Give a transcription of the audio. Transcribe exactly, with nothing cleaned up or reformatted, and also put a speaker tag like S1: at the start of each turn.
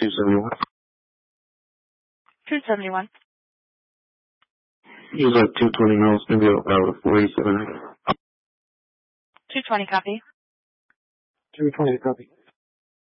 S1: two seventy-one.
S2: two seventy-one.
S1: Use like two twenty miles, maybe about four eighty-seven.
S2: two twenty, copy.
S1: two twenty, copy.